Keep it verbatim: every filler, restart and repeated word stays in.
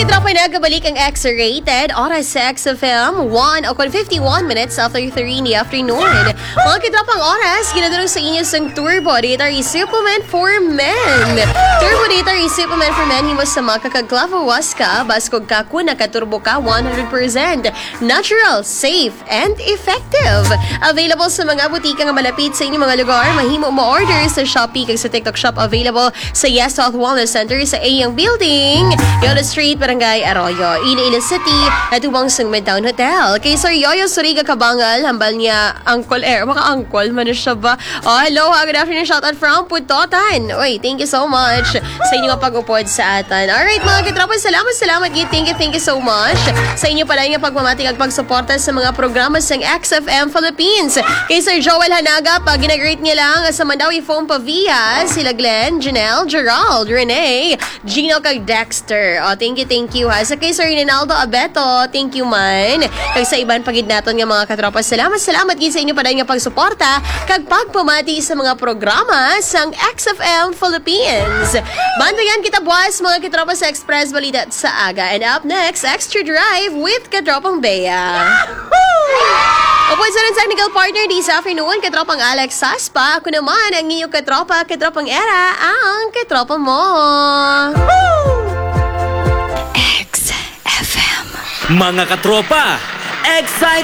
katropa, nagabalik ang X-Rated. Oras sa X F M, one o fifty-one minutes after three in the afternoon. Mga katropang oras, ginadulong sa inyo sa Turbo Dietary Supplement for Men. Turbo Dietary Supplement for Men, himo sa mga kakaglavawas ka, baskog ka kung nakaturbo ka one hundred percent. Natural, safe, and effective. Available sa mga butika nga malapit sa inyong mga lugar. Mahimo mo order sa Shopee kag sa TikTok Shop. Available sa Yes Health Wellness Center sa Ayang Building, Yola Street, Barangay Arroyo, Iloilo City, at ubang sa Midtown Hotel. Kay Sir Yoyo Suriga Kabangal, hambal niya Uncle Air. Maka Uncle, man na siya ba? Oh, hello, good afternoon, shout out from Putotan. Oy, thank you so much sa inyong pag-upod sa atan. Alright, mga katropa, salamat, salamat. Thank you, thank you so much sa inyo pala yung pagmamating at pagsuporta sa mga programa sa X F M Philippines. Kay Sir Joel Hanaga, pag ginagrate niya lang sa Mandawi Foam Pavia, sila Glenn, Janelle, Gerald, Renee, Gino kag Dexter. Oh, thank you, thank you ha. Sa kay Sir Rinaldo Abeto, thank you man. Kag sa iban pagid naton nga mga katropa, salamat, salamat gid sa inyo pala nga pagsuporta kag pagpamati sa mga programa sang X F M Philippines. Bandayan kita buwas mga katropa sa Express Balita sa Aga. And up next, Extra Drive with Katropang Bea. Opo, sa rin technical partner this afternoon, Katropang Alex Saspa. Ako naman ang inyong katropa, Katropang Era, ang katropa mo. X F M. Mga katropa, excited!